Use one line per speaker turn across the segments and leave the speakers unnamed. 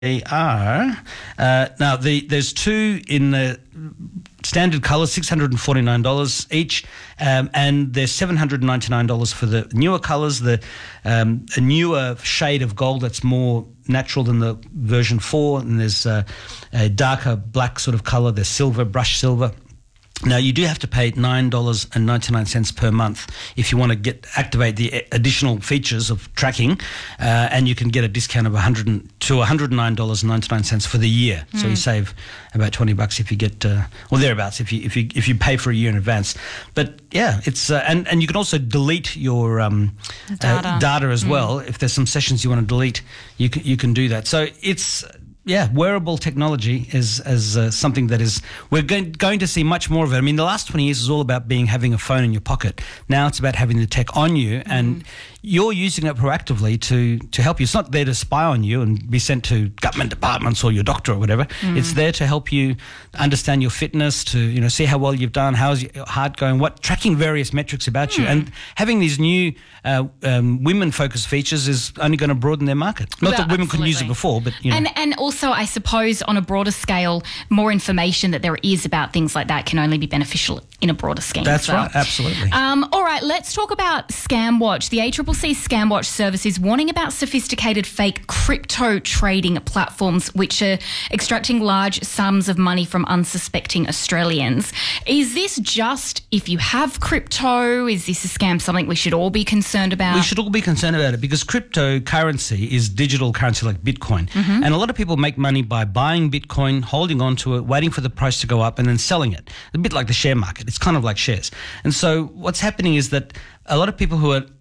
They are now. There's two in the standard colour, $649 each, and there's $799 for the newer colours. A newer shade of gold that's more natural than the version 4, and there's a darker black sort of colour. There's silver, brushed silver. Now, you do have to pay $9.99 per month if you want to activate the additional features of tracking, and you can get a discount of $109.99 for the year. So you save about $20 if you get, or thereabouts, if you pay for a year in advance. But yeah, it's and you can also delete your data as well. If there's some sessions you want to delete, you can do that. So it's. Yeah, wearable technology is something that we're going to see much more of it. I mean, the last 20 years is all about having a phone in your pocket. Now it's about having the tech on you, and you're using it proactively to help you. It's not there to spy on you and be sent to government departments or your doctor or whatever. It's there to help you understand your fitness, to see how well you've done, how's your heart going, tracking various metrics about you. And having these new women-focused features is only going to broaden their market. Not that women couldn't use it before, but
And also, I suppose, on a broader scale, more information that there is about things like that can only be beneficial in a broader scheme.
That's right, absolutely.
All right, let's talk about ScamWatch. The ACCC ScamWatch service is warning about sophisticated fake crypto trading platforms which are extracting large sums of money from unsuspecting Australians. Is this just if you have crypto? Is this a scam something we should all be concerned about?
We should all be concerned about it because cryptocurrency is digital currency like Bitcoin. And a lot of people make money by buying Bitcoin, holding on to it, waiting for the price to go up and then selling it. A bit like the share market. It's kind of like shares. And so what's happening is that a lot of people who are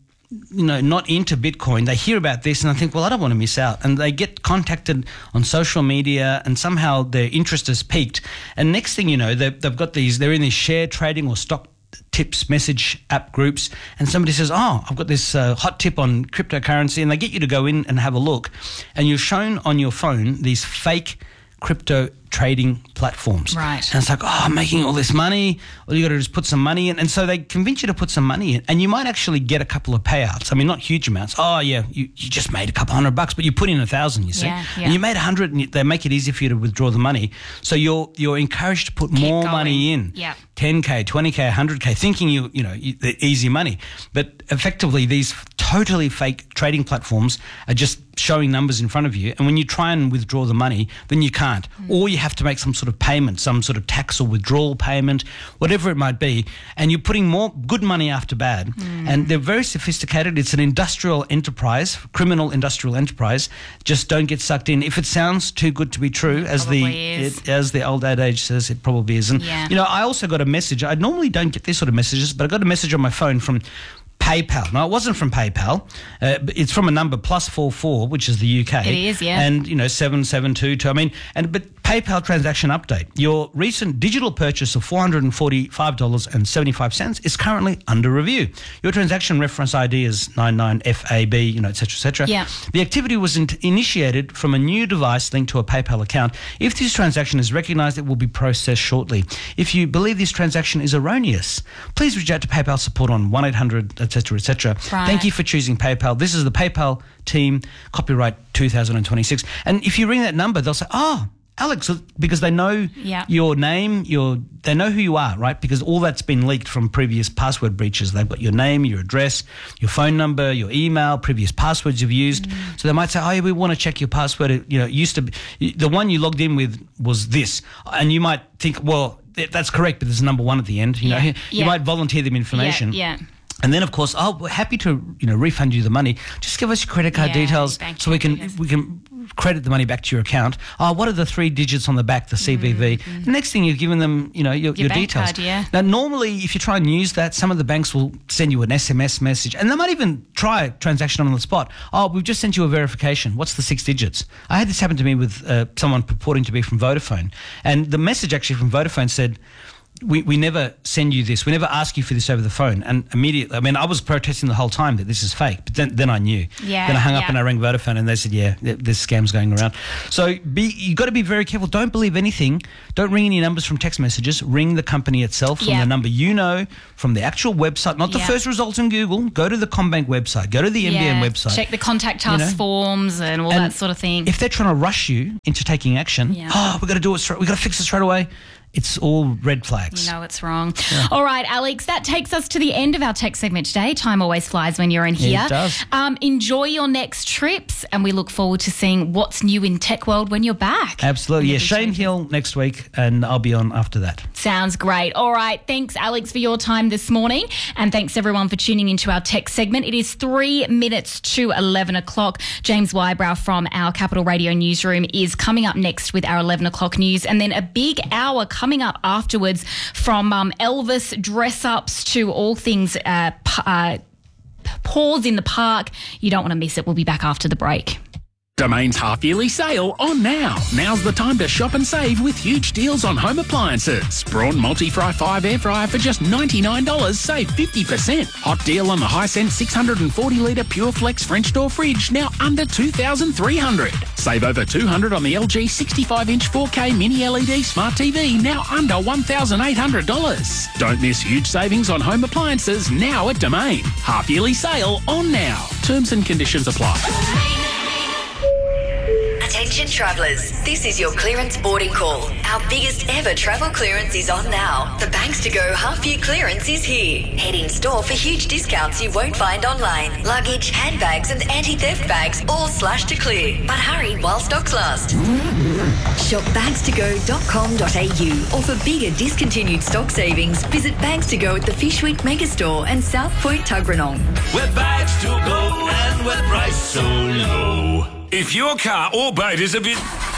not into Bitcoin, they hear about this and they think, well, I don't want to miss out. And they get contacted on social media and somehow their interest has peaked. And next thing you know, they've got they're in these share trading or stock tips message app groups, and somebody says, oh, I've got this hot tip on cryptocurrency, and they get you to go in and have a look, and you're shown on your phone these fake crypto trading platforms.
Right.
And it's like, oh, I'm making all this money. All you got to do is put some money in. And so they convince you to put some money in, and you might actually get a couple of payouts. I mean, not huge amounts. Oh, yeah, you just made a couple $100, but you put in 1,000, you see.
Yeah.
And you made 100, and they make it easy for you to withdraw the money. So you're encouraged to put more money in.
Yeah.
10K, 20K, 100K, thinking the easy money. But effectively, these totally fake trading platforms are just showing numbers in front of you, and when you try and withdraw the money, then you can't. Or you have to make some sort of payment, some sort of tax or withdrawal payment, whatever it might be, and you're putting more good money after bad. And they're very sophisticated. It's an industrial enterprise, criminal industrial enterprise. Just don't get sucked in. If it sounds too good to be true, as the old adage says, it probably isn't.
Yeah.
I also got a message. I normally don't get these sort of messages, but I got a message on my phone from PayPal. No, it wasn't from PayPal. It's from a number +44, which is the UK.
It is, yeah.
And 7722. I mean, but PayPal transaction update. Your recent digital purchase of $445.75 is currently under review. Your transaction reference ID is 99FAB, et cetera, et cetera.
Yeah.
The activity was initiated from a new device linked to a PayPal account. If this transaction is recognised, it will be processed shortly. If you believe this transaction is erroneous, please reach out to PayPal support on 1-800, etc., etc.
Right.
Thank you for choosing PayPal. This is the PayPal team, copyright 2026. And if you ring that number, they'll say, oh, Alex, because they know your name, they know who you are, right? Because all that's been leaked from previous password breaches. They've got your name, your address, your phone number, your email, previous passwords you've used. So they might say, oh, yeah, we want to check your password. It used to be, the one you logged in with was this. And you might think, well, that's correct, but there's a number 1 at the end. You might volunteer them information.
Yeah.
And then, of course, we're happy to refund you the money. Just give us your credit card details so we can credit the money back to your account. Oh, what are the 3 digits on the back, the CVV? The next thing, you've given them, your details.
Card, yeah.
Now, normally, if you try and use that, some of the banks will send you an SMS message, and they might even try a transaction on the spot. Oh, we've just sent you a verification. What's the 6 digits? I had this happen to me with someone purporting to be from Vodafone, and the message actually from Vodafone said, we never send you this. We never ask you for this over the phone. And immediately, I mean, I was protesting the whole time that this is fake. But then I knew.
Yeah.
Then I hung up and I rang Vodafone and they said, yeah, this scam's going around. So you got to be very careful. Don't believe anything. Don't ring any numbers from text messages. Ring the company itself from the number you know, from the actual website, not the first results in Google. Go to the CommBank website. Go to the NBN website.
Check the contact us forms and all that sort of thing.
If they're trying to rush you into taking action, we've got to do it straight. We've got to fix it straight away. It's all red flags.
You know it's wrong. Yeah. All right, Alex, that takes us to the end of our tech segment today. Time always flies when you're in here.
It does.
Enjoy your next trips, and we look forward to seeing what's new in tech world when you're back.
Absolutely. Yeah, Shane Hill next week, and I'll be on after that.
Sounds great. All right, thanks, Alex, for your time this morning, and thanks, everyone, for tuning into our tech segment. It is 3 minutes to 11 o'clock. James Wybrow from our Capital Radio newsroom is coming up next with our 11 o'clock news, and then a big hour coming up afterwards from Elvis dress-ups to all things paws in the park. You don't want to miss it. We'll be back after the break.
Domain's half-yearly sale on now. Now's the time to shop and save with huge deals on home appliances. Braun Multi-Fry 5 air fryer for just $99, save 50%. Hot deal on the Hisense 640-litre Pure Flex French door fridge, now under $2,300. Save over $200 on the LG 65-inch 4K mini LED smart TV, now under $1,800. Don't miss huge savings on home appliances now at Domain. Half-yearly sale on now. Terms and conditions apply.
Attention travellers, this is your clearance boarding call. Our biggest ever travel clearance is on now. The Banks to Go half-year clearance is here. Head in store for huge discounts you won't find online. Luggage, handbags and anti-theft bags all slashed to clear. But hurry while stocks last. Shop bagstogo.com.au, or for bigger discontinued stock savings, visit Bags to Go at the Fishwick Megastore and South Point Tuggeranong.
With bags to go and with price so low. If your car or boat is a bit...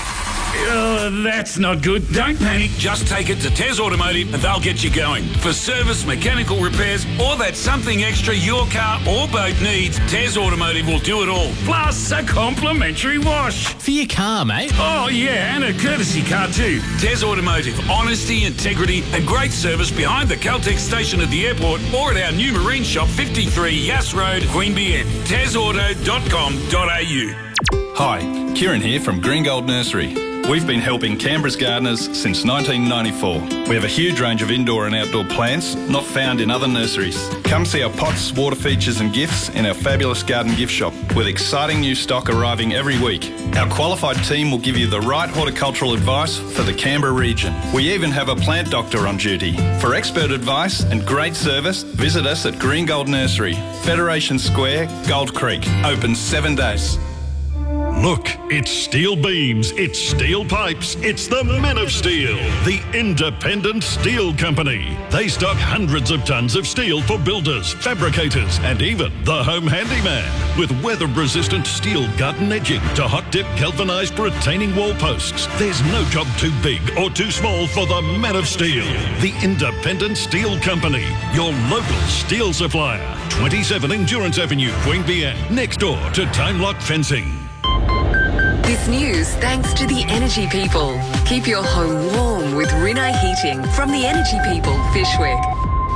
that's not good. Don't panic. Just take it to Tez Automotive and they'll get you going. For service, mechanical repairs, or that something extra your car or boat needs, Tez Automotive will do it all. Plus a complimentary wash.
For your car, mate.
Oh, yeah, and a courtesy car too. Tez Automotive. Honesty, integrity and great service behind the Caltex station at the airport or at our new marine shop, 53 Yass Road, Queanbeyan. TezAuto.com.au.
Hi, Kieran here from Green Gold Nursery. We've been helping Canberra's gardeners since 1994. We have a huge range of indoor and outdoor plants not found in other nurseries. Come see our pots, water features and gifts in our fabulous garden gift shop with exciting new stock arriving every week. Our qualified team will give you the right horticultural advice for the Canberra region. We even have a plant doctor on duty. For expert advice and great service, visit us at Green Gold Nursery, Federation Square, Gold Creek. Open 7 days.
Look, it's steel beams, it's steel pipes, it's the Men of Steel, the independent steel company. They stock hundreds of tons of steel for builders, fabricators, and even the home handyman. With weather-resistant steel garden edging to hot-dip galvanized retaining wall posts, there's no job too big or too small for the Men of Steel, the independent steel company, your local steel supplier. 27 Endurance Avenue, Queanbeyan, next door to Time Lock Fencing.
This news thanks to the Energy People. Keep your home warm with Rinnai Heating from the Energy People, Fishwick.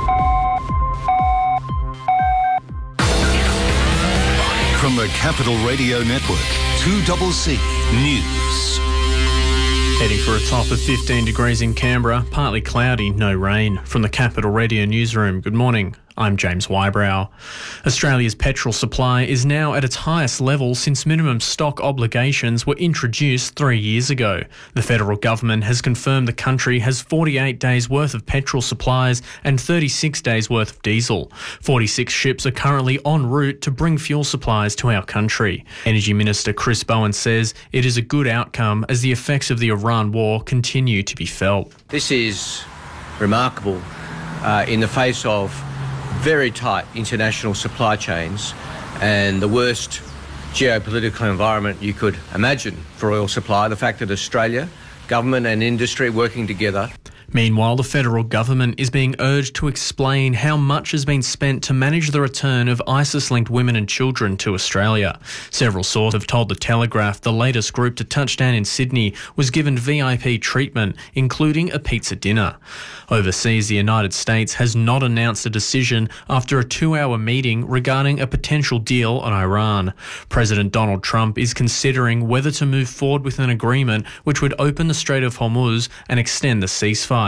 From the Capital Radio Network, 2CC News.
Heading for a top of 15 degrees in Canberra, partly cloudy, no rain. From the Capital Radio newsroom, good morning. I'm James Wybrow. Australia's petrol supply is now at its highest level since minimum stock obligations were introduced 3 years ago. The federal government has confirmed the country has 48 days' worth of petrol supplies and 36 days' worth of diesel. 46 ships are currently en route to bring fuel supplies to our country. Energy Minister Chris Bowen says it is a good outcome as the effects of the Iran war continue to be felt.
This is remarkable in the face of very tight international supply chains and the worst geopolitical environment you could imagine for oil supply. The fact that Australia, government and industry working together.
Meanwhile, the federal government is being urged to explain how much has been spent to manage the return of ISIS-linked women and children to Australia. Several sources have told The Telegraph the latest group to touch down in Sydney was given VIP treatment, including a pizza dinner. Overseas, the United States has not announced a decision after a 2-hour meeting regarding a potential deal on Iran. President Donald Trump is considering whether to move forward with an agreement which would open the Strait of Hormuz and extend the ceasefire.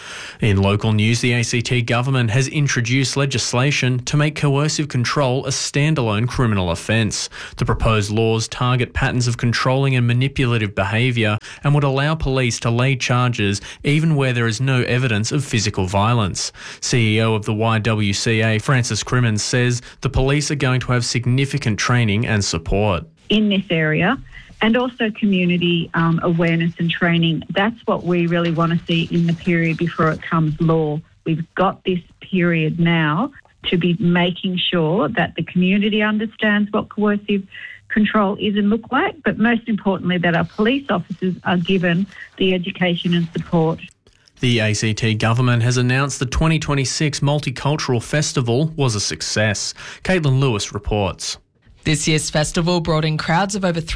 In local news, the ACT government has introduced legislation to make coercive control a standalone criminal offence. The proposed laws target patterns of controlling and manipulative behaviour and would allow police to lay charges even where there is no evidence of physical violence. CEO of the YWCA, Francis Crimmins, says the police are going to have significant training and support.
In this area, and also community awareness and training. That's what we really want to see in the period before it comes law. We've got this period now to be making sure that the community understands what coercive control is and look like, but most importantly that our police officers are given the education and support.
The ACT government has announced the 2026 Multicultural Festival was a success. Caitlin Lewis reports.
This year's festival brought in crowds of over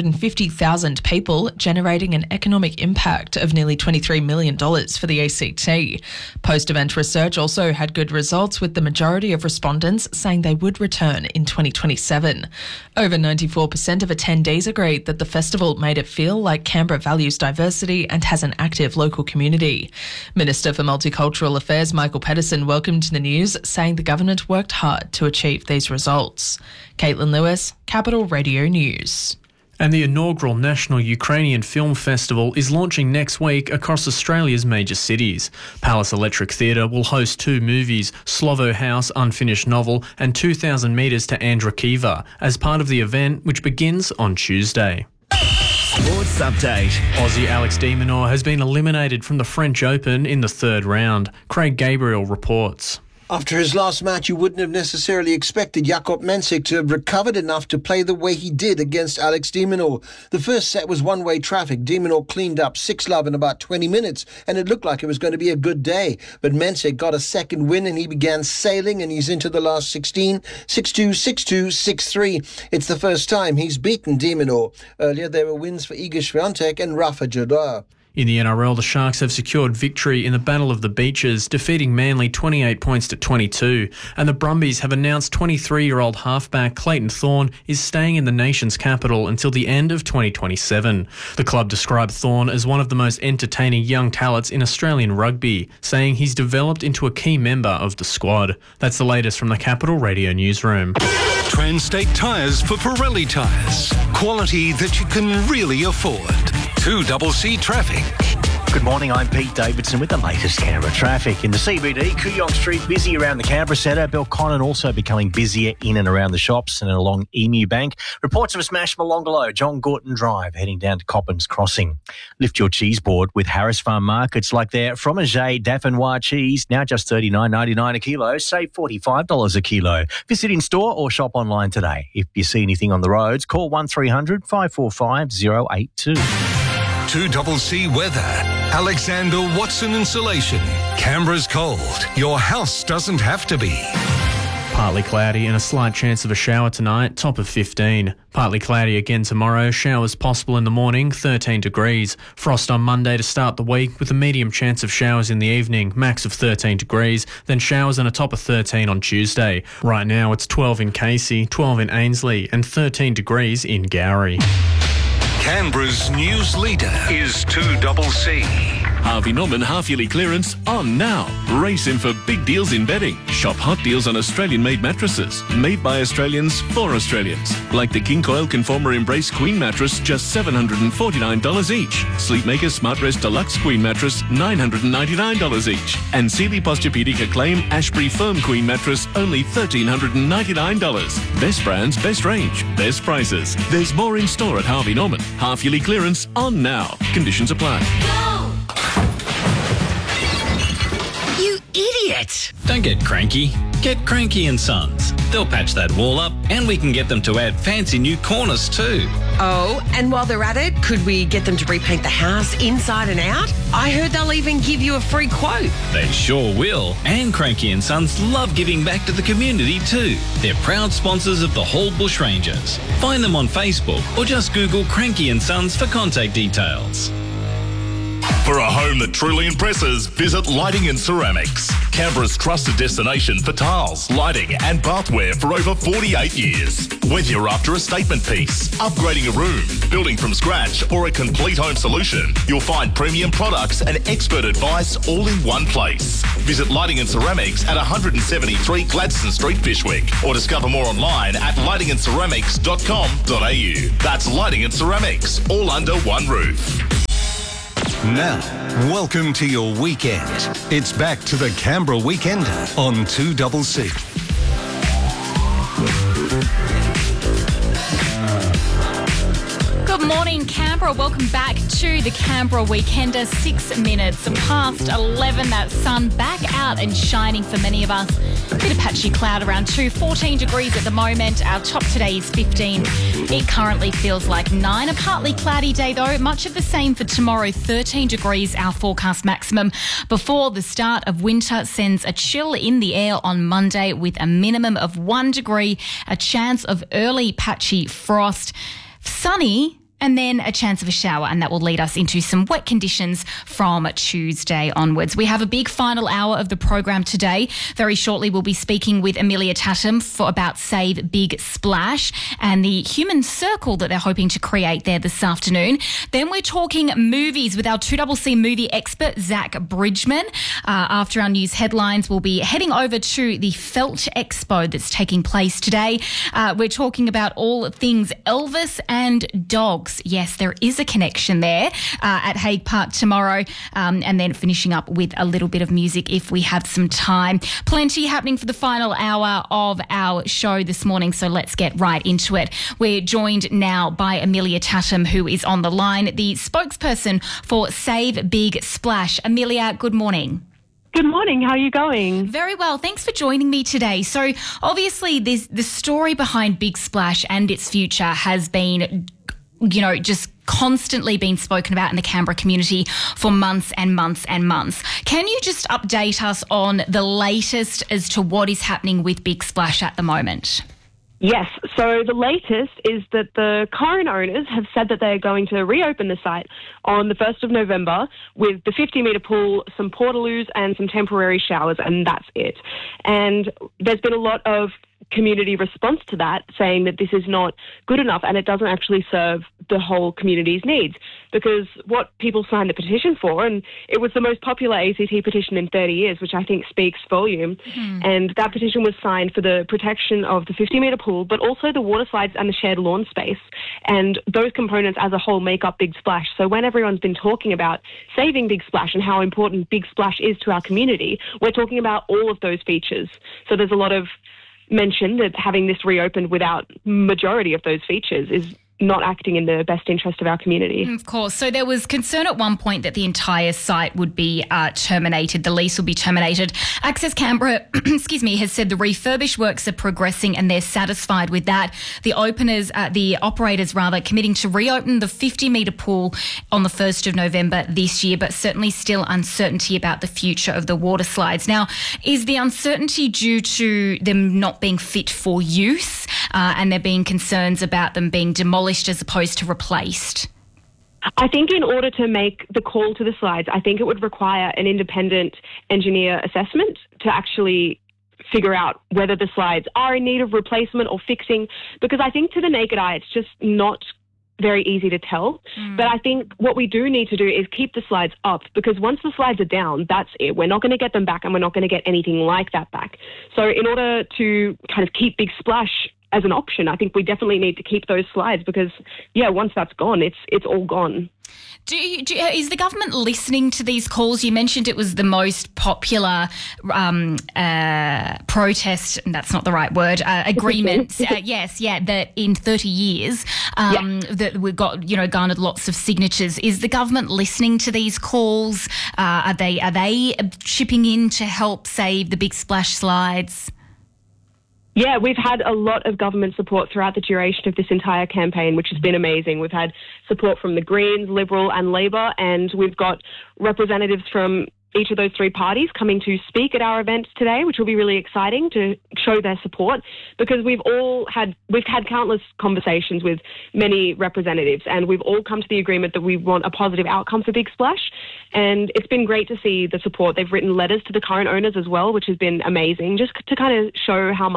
350,000 people, generating an economic impact of nearly $23 million for the ACT. Post-event research also had good results, with the majority of respondents saying they would return in 2027. Over 94% of attendees agreed that the festival made it feel like Canberra values diversity and has an active local community. Minister for Multicultural Affairs Michael Pedersen welcomed the news, saying the government worked hard to achieve these results. Caitlin Lewis, Capital Radio News.
And the inaugural National Ukrainian Film Festival is launching next week across Australia's major cities. Palace Electric Theatre will host 2 movies, Slovo House Unfinished Novel and 2,000 Metres to Androkiva, as part of the event, which begins on Tuesday.
Sports update.
Aussie Alex de Minaur has been eliminated from the French Open in the 3rd round. Craig Gabriel reports.
After his last match, you wouldn't have necessarily expected Jakob Mensik to have recovered enough to play the way he did against Alex de Minaur. The first set was one-way traffic. De Minaur cleaned up 6-love in about 20 minutes, and it looked like it was going to be a good day. But Mensik got a second win, and he began sailing, and he's into the last 16, 6-2, 6-2, 6-3. It's the first time he's beaten de Minaur. Earlier, there were wins for Iga Swiatek and Rafa Nadal.
In the NRL, the Sharks have secured victory in the Battle of the Beaches, defeating Manly 28 points to 22. And the Brumbies have announced 23-year-old halfback Clayton Thorne is staying in the nation's capital until the end of 2027. The club described Thorne as one of the most entertaining young talents in Australian rugby, saying he's developed into a key member of the squad. That's the latest from the Capital Radio Newsroom.
Transtate Tyres for Pirelli tyres. Quality that you can really afford. 2CC Traffic.
Good morning, I'm Pete Davidson with the latest Canberra traffic. In the CBD, Kooyong Street busy around the Canberra Centre. Belconnen also becoming busier in and around the shops and along Emu Bank. Reports of a smash Molonglo, John Gorton Drive, heading down to Coppins Crossing. Lift your cheese board with Harris Farm Markets like their Fromage Dauphinois cheese, now just $39.99 a kilo, save $45 a kilo. Visit in store or shop online today. If you see anything on the roads, call 1300 545 082.
2CC Weather. Alexander Watson Insulation. Canberra's cold. Your house doesn't have to be.
Partly cloudy and a slight chance of a shower tonight, top of 15. Partly cloudy again tomorrow, showers possible in the morning, 13 degrees. Frost on Monday to start the week with a medium chance of showers in the evening, max of 13 degrees, then showers and a top of 13 on Tuesday. Right now it's 12 in Casey, 12 in Ainslie and 13 degrees in Gowrie.
Canberra's news leader is 2CC.
Harvey Norman half-yearly clearance on now. Race in for big deals in bedding. Shop hot deals on Australian-made mattresses. Made by Australians for Australians. Like the King Coil Conformer Embrace Queen mattress, just $749 each. Sleepmaker Smart Rest Deluxe Queen mattress, $999 each. And Sealy Posturepedic Acclaim Ashbury Firm Queen mattress, only $1,399. Best brands, best range, best prices. There's more in store at Harvey Norman. Half-yearly clearance on now. Conditions apply.
You idiot! Don't get cranky. Get Cranky & Sons,
They'll patch that wall up, and we can get them to add fancy new corners too.
Oh, and while they're at it, could we get them to repaint the house inside and out? I heard they'll even give you a free quote.
They sure will. And Cranky and Sons love giving back to the community too. They're proud sponsors of the Hall Bushrangers. Find them on Facebook or just Google Cranky and Sons for contact details.
For a home that truly impresses, visit Lighting and Ceramics. Canberra's trusted destination for tiles, lighting and bathware for over 48 years. Whether you're after a statement piece, upgrading a room, building from scratch or a complete home solution, you'll find premium products and expert advice all in one place. Visit Lighting and Ceramics at 173 Gladstone Street, Fyshwick, or discover more online at lightingandceramics.com.au. That's Lighting and Ceramics, all under one roof.
Now, welcome to your weekend. It's back to the Canberra Weekender on 2CC.
Good morning, Canberra. Welcome back to the Canberra Weekender. 6 minutes past 11. That sun back out and shining for many of us. A bit of patchy cloud around 14 degrees at the moment. Our top today is 15. It currently feels like 9. A partly cloudy day though. Much of the same for tomorrow. 13 degrees, our forecast maximum. Before the start of winter sends a chill in the air on Monday with a minimum of 1 degree. A chance of early patchy frost. Sunny, and then a chance of a shower, and that will lead us into some wet conditions from Tuesday onwards. We have a big final hour of the program today. Very shortly, we'll be speaking with Amelia Tatham about Save Big Splash and the human circle that they're hoping to create there this afternoon. Then we're talking movies with our 2CC movie expert, Zach Bridgman. After our news headlines, we'll be heading over to the Felt Expo that's taking place today. We're talking about all things Elvis and dogs. Yes, there is a connection there at Hague Park tomorrow, and then finishing up with a little bit of music if we have some time. Plenty happening for the final hour of our show this morning, so let's get right into it. We're joined now by Amelia Tatham, who is on the line, the spokesperson for Save Big Splash. Amelia, good morning.
Good morning. How are you going?
Very well. Thanks for joining me today. So obviously the story behind Big Splash and its future has been, just constantly been spoken about in the Canberra community for months and months and months. Can you just update us on the latest as to what is happening with Big Splash at the moment?
Yes. So the latest is that the current owners have said that they're going to reopen the site on the 1st of November with the 50-metre pool, some portaloos and some temporary showers, and that's it. And there's been a lot of community response to that, saying that this is not good enough and it doesn't actually serve the whole community's needs, because what people signed the petition for, and it was the most popular ACT petition in 30 years, which I think speaks volume, and that petition was signed for the protection of the 50-metre pool, but also the water slides and the shared lawn space, and those components as a whole make up Big Splash. So when everyone's been talking about saving Big Splash and how important Big Splash is to our community, we're talking about all of those features. So there's a lot of mention that having this reopened without majority of those features is not acting in the best interest of our community.
Of course. So there was concern at one point that the entire site would be terminated, the lease will be terminated. Access Canberra, has said the refurbished works are progressing and they're satisfied with that. The operators committing to reopen the 50-metre pool on the 1st of November this year, but certainly still uncertainty about the future of the water slides. Now, is the uncertainty due to them not being fit for use and there being concerns about them being demolished as opposed to replaced?
I think in order to make the call to the slides, I think it would require an independent engineer assessment to actually figure out whether the slides are in need of replacement or fixing, because I think to the naked eye, it's just not very easy to tell. But I think what we do need to do is keep the slides up, because once the slides are down, that's it. We're not going to get them back and we're not going to get anything like that back. So in order to kind of keep Big Splash as an option, I think we definitely need to keep those slides, because, once that's gone, it's all gone.
Is the government listening to these calls? You mentioned it was the most popular protest, and that's not the right word, agreement, that in 30 years that we got, garnered lots of signatures. Is the government listening to these calls? Are they chipping in to help save the Big Splash slides?
Yeah, we've had a lot of government support throughout the duration of this entire campaign, which has been amazing. We've had support from the Greens, Liberal and Labor, and we've got representatives from each of those three parties coming to speak at our event today, which will be really exciting to show their support, because we've had countless conversations with many representatives, and we've all come to the agreement that we want a positive outcome for Big Splash. And it's been great to see the support. They've written letters to the current owners as well, which has been amazing, just to kind of show how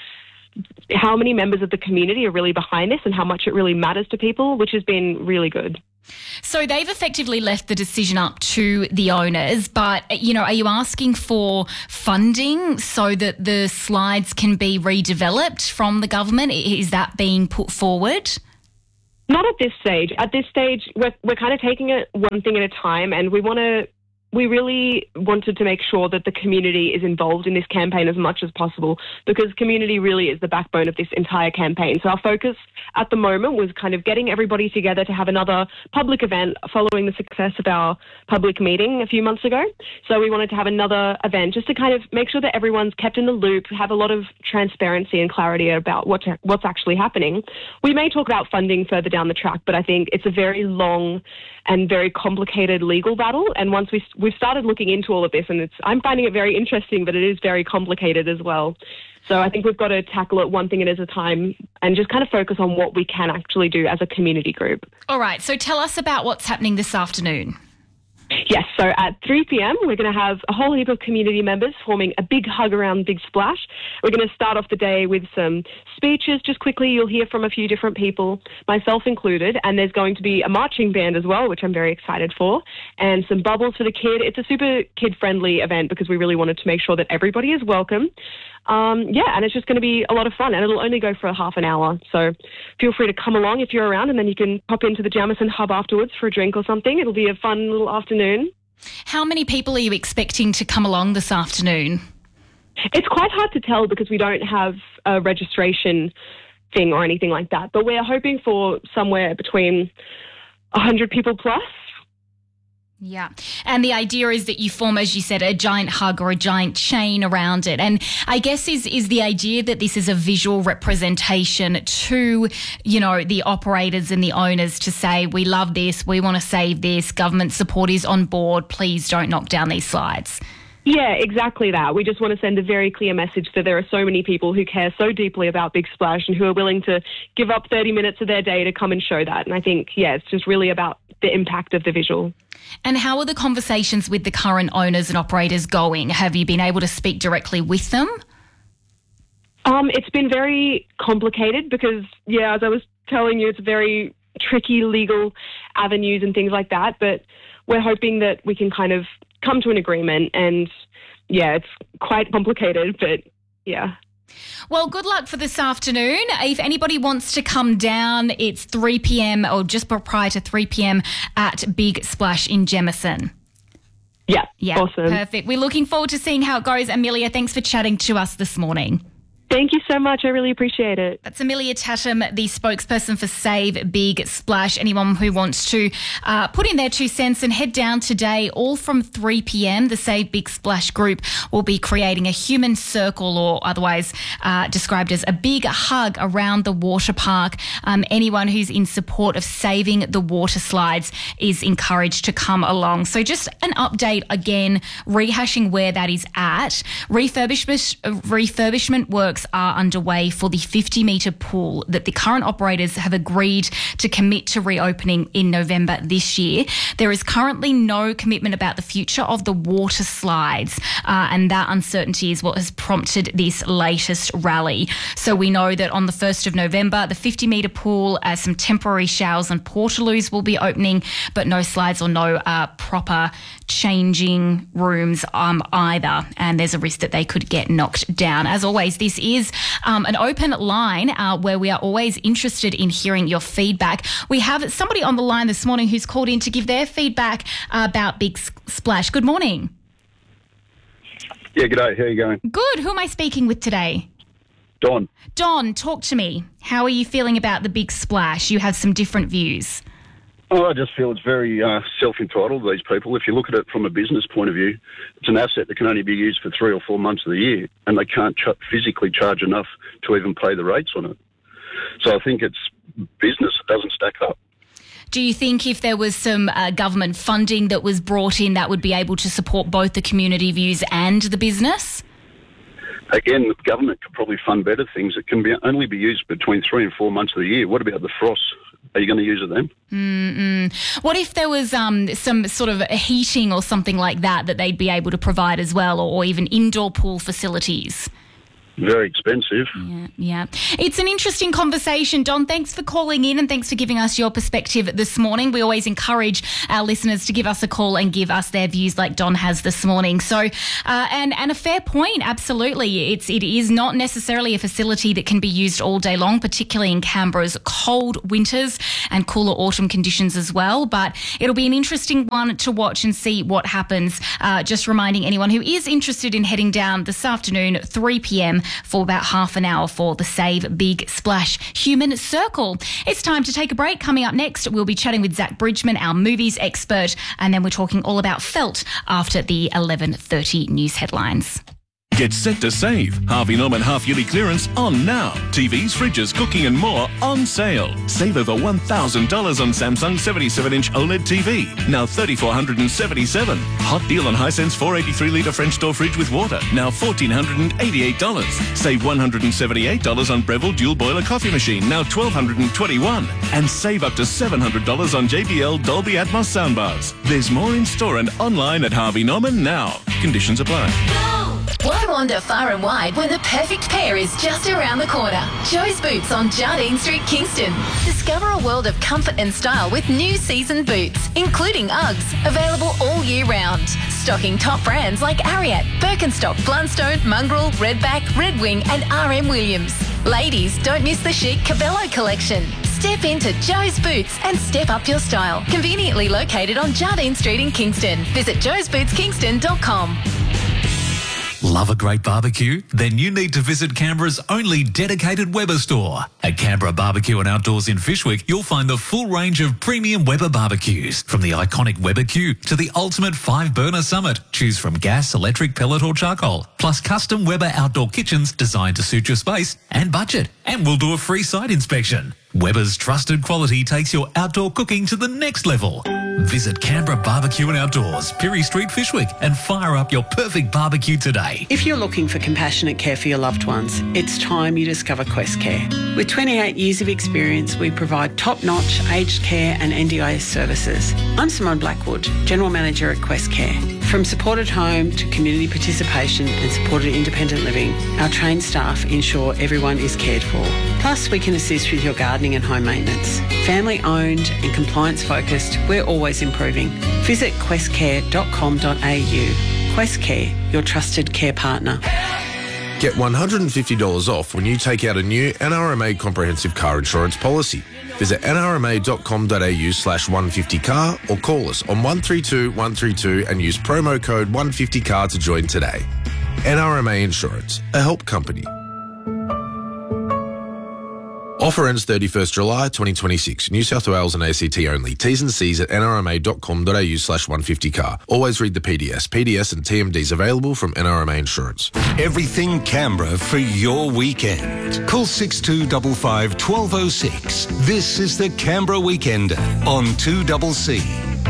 many members of the community are really behind this and how much it really matters to people, which has been really good.
So they've effectively left the decision up to the owners, but, are you asking for funding so that the slides can be redeveloped from the government? Is that being put forward?
Not at this stage. At this stage, we're kind of taking it one thing at a time, and we really wanted to make sure that the community is involved in this campaign as much as possible, because community really is the backbone of this entire campaign. So our focus at the moment was kind of getting everybody together to have another public event following the success of our public meeting a few months ago. So we wanted to have another event just to kind of make sure that everyone's kept in the loop, have a lot of transparency and clarity about what's actually happening. We may talk about funding further down the track, but I think it's a very long and very complicated legal battle. And once we've started looking into all of this, and I'm finding it very interesting, but it is very complicated as well. So I think we've got to tackle it one thing at a time and just kind of focus on what we can actually do as a community group.
All right. So tell us about what's happening this afternoon.
Yes, so at 3 p.m, we're going to have a whole heap of community members forming a big hug around Big Splash. We're going to start off the day with some speeches. Just quickly, you'll hear from a few different people, myself included, and there's going to be a marching band as well, which I'm very excited for, and some bubbles for the kid. It's a super kid-friendly event because we really wanted to make sure that everybody is welcome. And it's just going to be a lot of fun, and it'll only go for half an hour. So feel free to come along if you're around, and then you can pop into the Jamison Hub afterwards for a drink or something. It'll be a fun little afternoon.
How many people are you expecting to come along this afternoon?
It's quite hard to tell because we don't have a registration thing or anything like that, but we're hoping for somewhere between 100 people plus.
Yeah. And the idea is that you form, as you said, a giant hug or a giant chain around it. And I guess is the idea that this is a visual representation to, the operators and the owners to say, we love this, we want to save this, government support is on board, please don't knock down these slides.
Yeah, exactly that. We just want to send a very clear message that there are so many people who care so deeply about Big Splash and who are willing to give up 30 minutes of their day to come and show that. And I think, it's just really about the impact of the visual.
And how are the conversations with the current owners and operators going? Have you been able to speak directly with them?
It's been very complicated because, as I was telling you, it's very tricky legal avenues and things like that. But we're hoping that we can kind of come to an agreement. And, it's quite complicated, but,
Well, good luck for this afternoon. If anybody wants to come down, it's 3 p.m. or just prior to 3 p.m. at Big Splash in Jamison.
Yeah,
awesome. Perfect. We're looking forward to seeing how it goes. Amelia, thanks for chatting to us this morning.
Thank you so much. I really appreciate it.
That's Amelia Tatham, the spokesperson for Save Big Splash. Anyone who wants to put in their 2 cents and head down today, all from 3 p.m, the Save Big Splash group will be creating a human circle, or otherwise described as a big hug around the water park. Anyone who's in support of saving the water slides is encouraged to come along. So just an update again, rehashing where that is at. Refurbishment works are underway for the 50-metre pool that the current operators have agreed to commit to reopening in November this year. There is currently no commitment about the future of the water slides, and that uncertainty is what has prompted this latest rally. So we know that on the 1st of November, the 50-metre pool, some temporary showers and portaloos will be opening, but no slides or no proper changing rooms either, and there's a risk that they could get knocked down. As always, this is an open line where we are always interested in hearing your feedback. We have somebody on the line this morning who's called in to give their feedback about Big Splash. Good morning.
Yeah, g'day. How are you going?
Good. Who am I speaking with today?
Don.
Don, talk to me. How are you feeling about the Big Splash? You have some different views.
Oh, I just feel it's very self-entitled, these people. If you look at it from a business point of view, it's an asset that can only be used for 3 or 4 months of the year, and they can't physically charge enough to even pay the rates on it. So I think it's business that doesn't stack up.
Do you think if there was some government funding that was brought in, that would be able to support both the community views and the business?
Again, the government could probably fund better things. It can only be used between 3 and 4 months of the year. What about the frost? Are you going to use it then?
What if there was some sort of heating or something like that they'd be able to provide as well, or even indoor pool facilities?
Very expensive.
Yeah. It's an interesting conversation. Don, thanks for calling in and thanks for giving us your perspective this morning. We always encourage our listeners to give us a call and give us their views like Don has this morning. So, and a fair point, absolutely. It is not necessarily a facility that can be used all day long, particularly in Canberra's cold winters and cooler autumn conditions as well. But it'll be an interesting one to watch and see what happens. Just reminding anyone who is interested in heading down this afternoon, 3 p.m, for about half an hour for the Save Big Splash Human Circle. It's time to take a break. Coming up next, we'll be chatting with Zach Bridgman, our movies expert, and then we're talking all about felt after the 11:30 news headlines.
Get set to save. Harvey Norman half-yearly clearance on now. TVs, fridges, cooking and more on sale. Save over $1,000 on Samsung 77-inch OLED TV, now $3,477. Hot deal on Hisense 483-litre French door fridge with water, now $1,488. Save $178 on Breville dual boiler coffee machine, now $1,221. And save up to $700 on JBL Dolby Atmos soundbars. There's more in store and online at Harvey Norman now. Conditions apply.
Why wander far and wide when the perfect pair is just around the corner? Joe's Boots on Jardine Street, Kingston. Discover a world of comfort and style with new season boots, including Uggs, available all year round. Stocking top brands like Ariat, Birkenstock, Blundstone, Mongrel, Redback, Red Wing and RM Williams. Ladies, don't miss the chic Cabello collection. Step into Joe's Boots and step up your style. Conveniently located on Jardine Street in Kingston. Visit joesbootskingston.com.
Love a great barbecue? Then you need to visit Canberra's only dedicated Weber store. At Canberra Barbecue and Outdoors in Fyshwick, you'll find the full range of premium Weber barbecues. From the iconic Weber Q to the ultimate 5-burner Summit. Choose from gas, electric, pellet or charcoal. Plus custom Weber outdoor kitchens designed to suit your space and budget. And we'll do a free site inspection. Weber's trusted quality takes your outdoor cooking to the next level. Visit Canberra Barbecue and Outdoors, Pirie Street, Fyshwick, and fire up your perfect barbecue today.
If you're looking for compassionate care for your loved ones, it's time you discover Quest Care. With 28 years of experience, we provide top-notch aged care and NDIS services. I'm Simone Blackwood, General Manager at Quest Care. From supported home to community participation and supported independent living, our trained staff ensure everyone is cared for. Plus, we can assist with your gardening and home maintenance. Family owned and compliance focused, we're always improving. Visit questcare.com.au. Quest Care, your trusted care partner.
Get $150 off when you take out a new NRMA comprehensive car insurance policy. Visit nrma.com.au/150car or call us on 132 132 and use promo code 150car to join today. NRMA Insurance, a help company. Offer ends 31st July 2026. New South Wales and ACT only. T's and C's at nrma.com.au/150car. Always read the PDS. PDS and TMDs available from NRMA Insurance.
Everything Canberra for your weekend. Call 6255 1206. This is the Canberra Weekender on 2CC.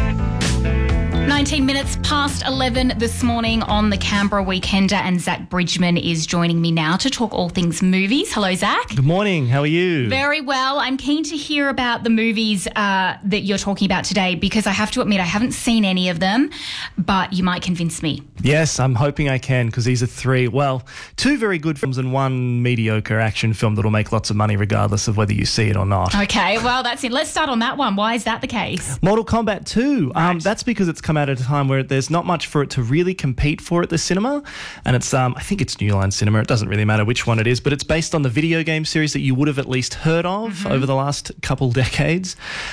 19 minutes past 11 this morning on the Canberra Weekender, and Zach Bridgman is joining me now to talk all things movies. Hello, Zach.
Good morning. How are you?
Very well. I'm keen to hear about the movies that you're talking about today, because I have to admit I haven't seen any of them, but you might convince me.
Yes, I'm hoping I can, because these are two very good films and one mediocre action film that'll make lots of money regardless of whether you see it or not.
Okay, well, that's it. Let's start on that one. Why is that the case?
Mortal Kombat 2. Right. That's because it's come out out at a time where there's not much for it to really compete for at the cinema. And it's, I think it's New Line Cinema. It doesn't really matter which one it is, but it's based on the video game series that you would have at least heard of over the last couple decades.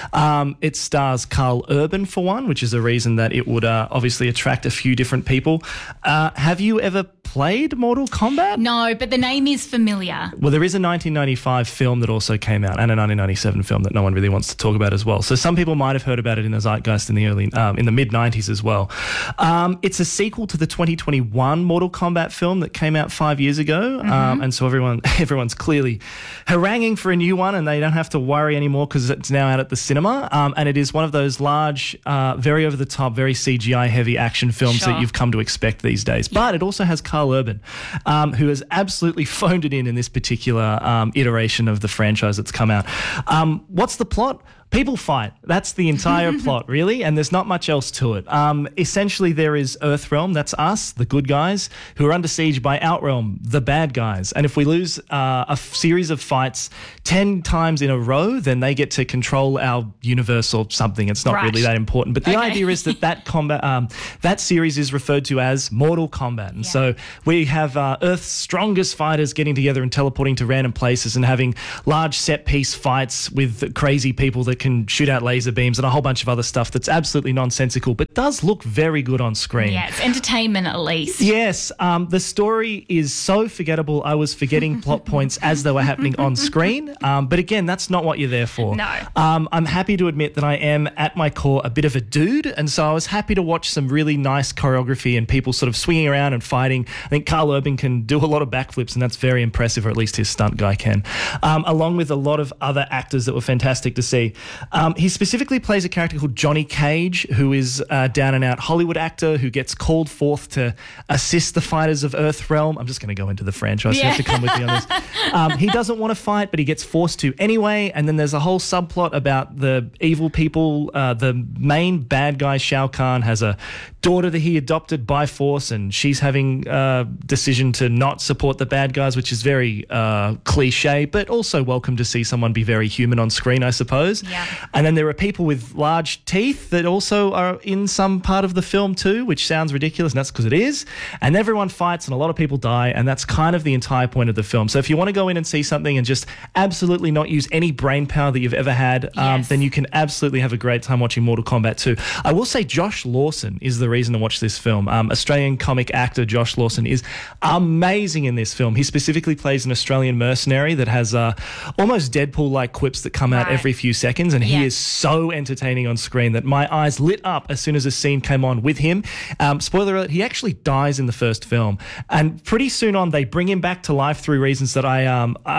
It stars Carl Urban for one, which is a reason that it would obviously attract a few different people. Have you ever played Mortal Kombat?
No, but the name is familiar.
Well, there is a 1995 film that also came out and a 1997 film that no one really wants to talk about as well. So some people might have heard about it in the zeitgeist in the mid-90s as well. It's a sequel to the 2021 Mortal Kombat film that came out 5 years ago. And so everyone's clearly haranguing for a new one, and they don't have to worry anymore because it's now out at the cinema. And it is one of those large, very over-the-top, very CGI-heavy action films that you've come to expect these days. But it also has Carl Urban, who has absolutely phoned it in this particular iteration of the franchise that's come out. What's the plot? People fight. That's the entire plot, really, and there's not much else to it. Essentially, there is Earthrealm, that's us, the good guys, who are under siege by Outrealm, the bad guys. And if we lose a series of fights 10 times in a row, then they get to control our universe or something. It's not really that important. But the idea is that combat, that series is referred to as Mortal Kombat. And so we have Earth's strongest fighters getting together and teleporting to random places and having large set-piece fights with crazy people that can shoot out laser beams and a whole bunch of other stuff that's absolutely nonsensical but does look very good on screen.
Yeah, it's entertainment at least.
Yes, the story is so forgettable I was forgetting plot points as they were happening on screen. But again, that's not what you're there for.
No.
I'm happy to admit that I am at my core a bit of a dude, and so I was happy to watch some really nice choreography and people sort of swinging around and fighting. I think Carl Urban can do a lot of backflips, and that's very impressive, or at least his stunt guy can, along with a lot of other actors that were fantastic to see. He specifically plays a character called Johnny Cage, who is a down-and-out Hollywood actor who gets called forth to assist the fighters of Earthrealm. I'm just going to go into the franchise. You have to come with me on this. He doesn't want to fight, but he gets forced to anyway. And then there's a whole subplot about the evil people. The main bad guy, Shao Kahn, has a daughter that he adopted by force, and she's having a decision to not support the bad guys, which is very cliche, but also welcome to see someone be very human on screen, I suppose. Yeah. And then there are people with large teeth that also are in some part of the film too, which sounds ridiculous, and that's because it is. And everyone fights and a lot of people die, and that's kind of the entire point of the film. So if you want to go in and see something and just absolutely not use any brain power that you've ever had, then you can absolutely have a great time watching Mortal Kombat 2. I will say Josh Lawson is the reason to watch this film. Australian comic actor Josh Lawson is amazing in this film. He specifically plays an Australian mercenary that has almost Deadpool-like quips that come out every few seconds, and he is so entertaining on screen that my eyes lit up as soon as a scene came on with him. Spoiler alert, he actually dies in the first film, and pretty soon on they bring him back to life through reasons that I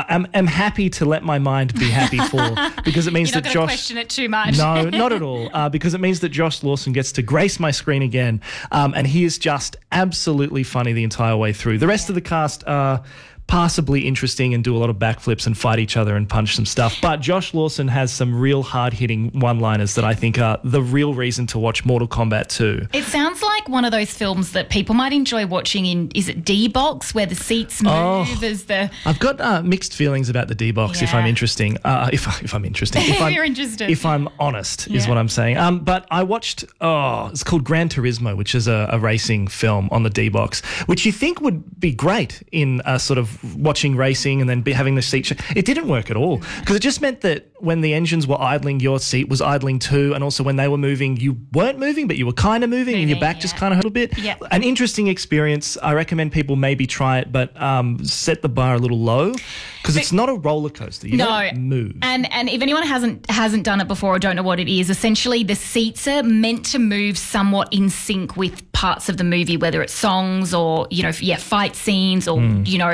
am happy to let my mind be happy for, because it means
You're
that
not
Josh...
question it too much.
No, not at all, because it means that Josh Lawson gets to grace my screen again, and he is just absolutely funny the entire way through. The rest of the cast are passably interesting and do a lot of backflips and fight each other and punch some stuff. But Josh Lawson has some real hard-hitting one-liners that I think are the real reason to watch Mortal Kombat 2.
It sounds like one of those films that people might enjoy watching in, is it D-Box, where the seats move as the...
I've got mixed feelings about the D-Box if I'm interesting. If I'm interesting. If
you're interested.
If I'm honest, is what I'm saying. But I watched, it's called Gran Turismo, which is a racing film on the D-Box, which you think would be great in a sort of watching racing and then having the seat. It didn't work at all, because it just meant that when the engines were idling, your seat was idling too, and also when they were moving, you weren't moving, but you were kind of moving and your back just kind of hurt a bit.
Yep.
An interesting experience. I recommend people maybe try it, but set the bar a little low, because it's not a roller coaster. You don't move.
And if anyone hasn't done it before or don't know what it is, essentially the seats are meant to move somewhat in sync with parts of the movie, whether it's songs or, fight scenes or,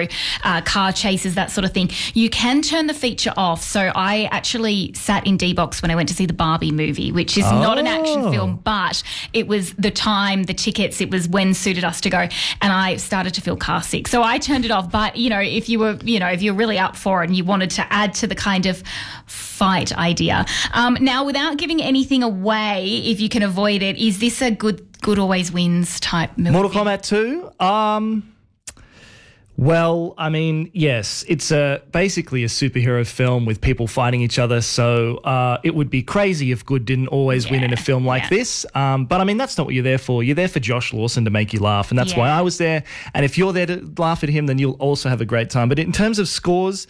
car chases, that sort of thing. You can turn the feature off. So I actually sat in D-Box when I went to see the Barbie movie, which is not an action film, but it was the time, the tickets, it was when suited us to go, and I started to feel car sick. So I turned it off. But, if you were, if you're really up for it and you wanted to add to the kind of fight idea. Now, without giving anything away, if you can avoid it, is this a good always wins type movie?
Mortal Kombat 2? Well, I mean, yes, it's basically a superhero film with people fighting each other. So it would be crazy if good didn't always win in a film like this. But I mean, that's not what you're there for. You're there for Josh Lawson to make you laugh. And that's why I was there. And if you're there to laugh at him, then you'll also have a great time. But in terms of scores,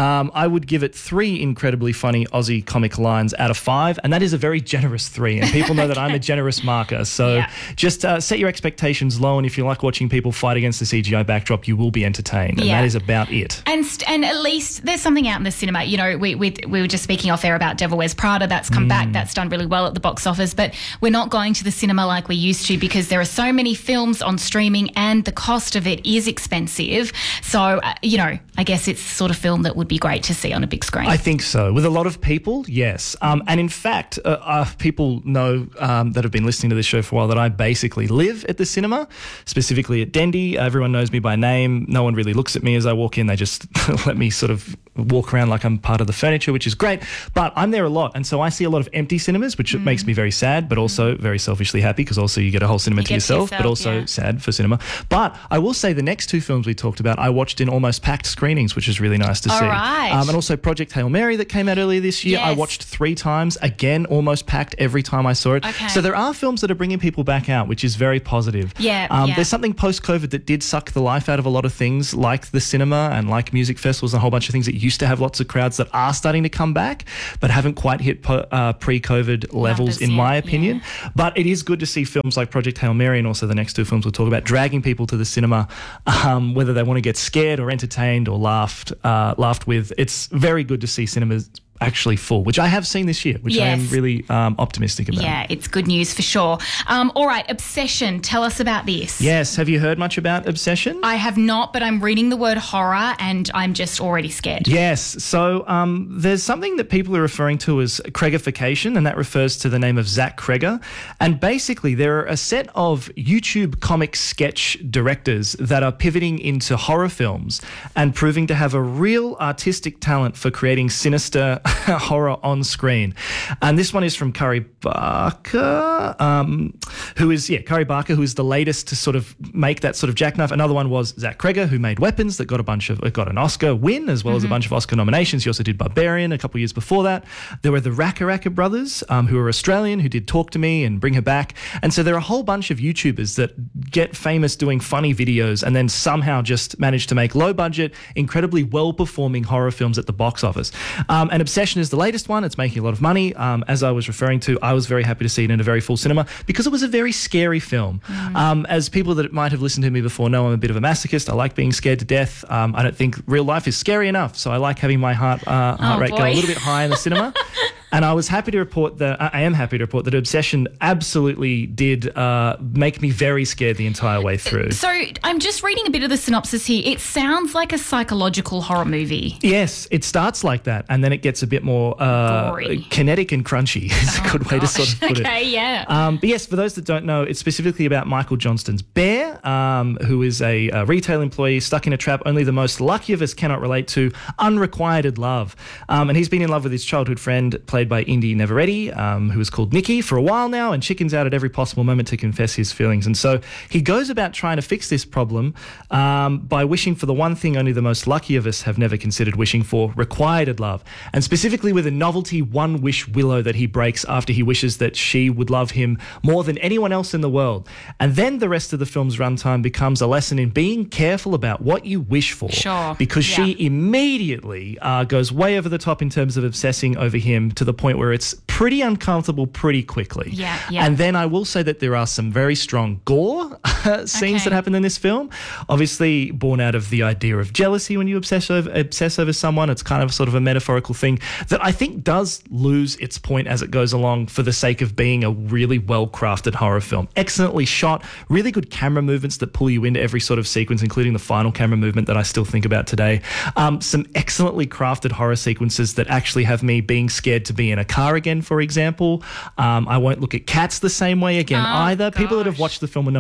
I would give it 3 incredibly funny Aussie comic lines out of 5. And that is a very generous 3. And people know that I'm a generous marker. So just set your expectations low. And if you like watching people fight against the CGI backdrop, you will be entertained. And that is about it.
And at least there's something out in the cinema. You know, we were just speaking off air about Devil Wears Prada. That's come back. That's done really well at the box office. But we're not going to the cinema like we used to because there are so many films on streaming and the cost of it is expensive. So, you know, I guess it's the sort of film that would be great to see on a big screen.
I think so. With a lot of people, yes. And in fact, people know that have been listening to this show for a while that I basically live at the cinema, specifically at Dendy. Everyone knows me by name. No one really looks at me as I walk in. They just let me sort of walk around like I'm part of the furniture, which is great. But I'm there a lot. And so I see a lot of empty cinemas, which makes me very sad, but also very selfishly happy because also you get a whole cinema to yourself, but also sad for cinema. But I will say the next 2 films we talked about, I watched in almost packed screenings, which is really nice to see.
Right.
And also Project Hail Mary that came out earlier this year. I watched 3 times, again, almost packed every time I saw it.
Okay.
So there are films that are bringing people back out, which is very positive. There's something post-COVID that did suck the life out of a lot of things like the cinema and like music festivals and a whole bunch of things that used to have lots of crowds that are starting to come back but haven't quite hit pre-COVID levels in my opinion. But it is good to see films like Project Hail Mary and also the next 2 films we'll talk about dragging people to the cinema, whether they want to get scared or entertained or laughed with. It's very good to see cinemas actually full, which I have seen this year, which I am really optimistic about.
Yeah, it's good news for sure. All right, Obsession. Tell us about this.
Yes. Have you heard much about Obsession?
I have not, but I'm reading the word horror and I'm just already scared.
Yes. So there's something that people are referring to as Craigification, and that refers to the name of Zach Cregger. And basically, there are a set of YouTube comic sketch directors that are pivoting into horror films and proving to have a real artistic talent for creating sinister horror on screen. And this one is from Curry Barker, who is the latest to sort of make that sort of jackknife. Another one was Zach Cregger, who made Weapons, that got an Oscar win as well as a bunch of Oscar nominations. He also did Barbarian a couple of years before that. There were the Raka brothers, who are Australian, who did Talk to Me and Bring Her Back. And so there are a whole bunch of YouTubers that get famous doing funny videos and then somehow just manage to make low budget, incredibly well-performing horror films at the box office. And Obsession is the latest one. It's making a lot of money. As I was referring to, I was very happy to see it in a very full cinema because it was a very scary film. As people that might have listened to me before know, I'm a bit of a masochist. I like being scared to death. I don't think real life is scary enough, so I like having my heart rate go a little bit high in the cinema. And I am happy to report that Obsession absolutely did make me very scared the entire way through.
So I'm just reading a bit of the synopsis here. It sounds like a psychological horror movie.
Yes, it starts like that, and then it gets a bit more kinetic and crunchy is a good way to sort of put it.
Okay, yeah.
But yes, for those that don't know, it's specifically about Michael Johnston's bear, who is a retail employee stuck in a trap only the most lucky of us cannot relate to, unrequited love. And he's been in love with his childhood friend, played by Indy Neveretti, who is called Nikki, for a while now, and chickens out at every possible moment to confess his feelings. And so he goes about trying to fix this problem by wishing for the one thing only the most lucky of us have never considered wishing for, requited love. And specifically with a novelty one-wish willow that he breaks after he wishes that she would love him more than anyone else in the world. And then the rest of the film's runtime becomes a lesson in being careful about what you wish for.
Sure.
Because she immediately goes way over the top in terms of obsessing over him to the point where it's pretty uncomfortable pretty quickly.
Yeah.
And then I will say that there are some very strong gore scenes that happen in this film. Obviously born out of the idea of jealousy when you obsess over someone. It's kind of sort of a metaphorical thing that I think does lose its point as it goes along for the sake of being a really well-crafted horror film. Excellently shot, really good camera movements that pull you into every sort of sequence, including the final camera movement that I still think about today. Some excellently crafted horror sequences that actually have me being scared to be in a car again, for example. I won't look at cats the same way again either. People that have watched the film will know exactly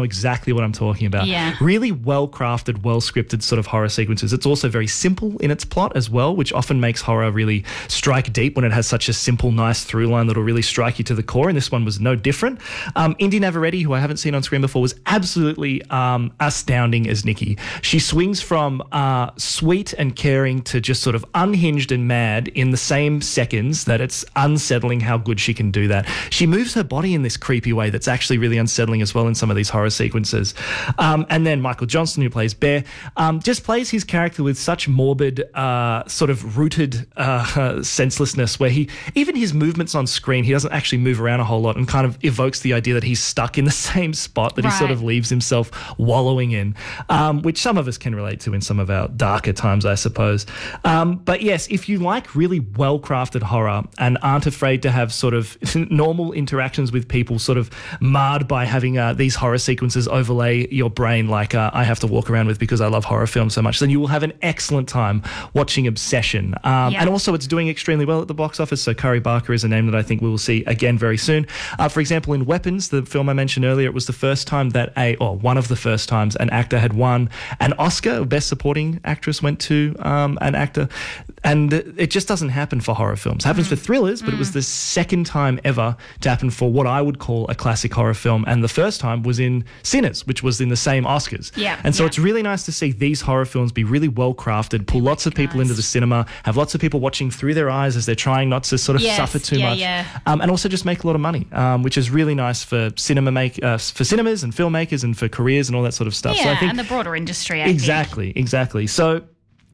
exactly what I'm talking about.
Yeah.
Really well-crafted, well-scripted sort of horror sequences. It's also very simple in its plot as well, which often makes horror really strike deep when it has such a simple, nice through line that'll really strike you to the core, and this one was no different. Indy Navarrete, who I haven't seen on screen before, was absolutely astounding as Nikki. She swings from sweet and caring to just sort of unhinged and mad in the same seconds that it's unsettling how good she can do that. She moves her body in this creepy way that's actually really unsettling as well in some of these horror sequences. And then Michael Johnson, who plays Bear, just plays his character with such morbid, sort of rooted senselessness, where even his movements on screen, he doesn't actually move around a whole lot, and kind of evokes the idea that he's stuck in the same spot that he sort of leaves himself wallowing in, which some of us can relate to in some of our darker times, I suppose. But yes, if you like really well-crafted horror and aren't afraid to have sort of normal interactions with people sort of marred by having these horror sequences overlay your brain like I have to walk around with because I love horror films so much, then you will have an excellent time watching Obsession. And also it's doing extremely well at the box office, so Kari Barker is a name that I think we will see again very soon. For example, in Weapons, the film I mentioned earlier, it was the first time that one of the first times an actor had won an Oscar. Best Supporting Actress went to an actor, and it just doesn't happen for horror films. It happens for thrillers, but it was the second time ever to happen for what I would call a classic horror film, and the first time was in Sinners, which was in the same Oscars. And so it's really nice to see these horror films be really well crafted, pull lots of people into the cinema, have lots of people watching through their eyes as they're trying not to sort of suffer too much, and also just make a lot of money, which is really nice for for cinemas and filmmakers and for careers and all that sort of stuff.
Yeah,
so I think,
and the broader industry, I think.
Exactly. So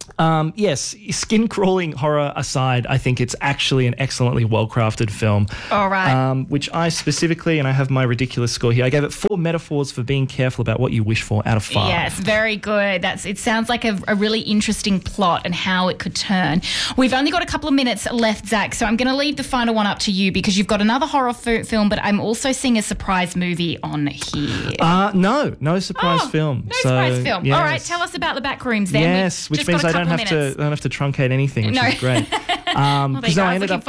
yes, skin-crawling horror aside, I think it's actually an excellently well-crafted film.
All right.
Which I specifically, and I have my ridiculous score here, I gave it 4 metaphors for being careful about what you wish for out of 5.
Yes, very good. It sounds like a really interesting plot and how it could turn. We've only got a couple of minutes left, Zach, so I'm going to leave the final one up to you because you've got another horror film, but I'm also seeing a surprise movie on here.
No surprise film.
No surprise film.
Yes.
All right, tell us about the back rooms then.
Yes, which means I don't have to truncate anything, which is great. Because I ended